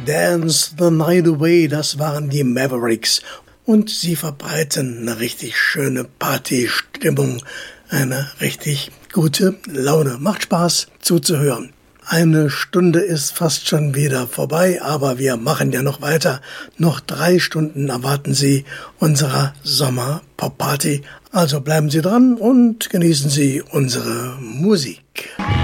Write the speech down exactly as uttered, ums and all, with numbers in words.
Dance the Night Away, das waren die Mavericks. Und sie verbreiten eine richtig schöne Partystimmung, eine richtig gute Laune. Macht Spaß zuzuhören. Eine Stunde ist fast schon wieder vorbei, aber wir machen ja noch weiter. Noch drei Stunden erwarten Sie unserer Sommer-Pop-Party. Also bleiben Sie dran und genießen Sie unsere Musik.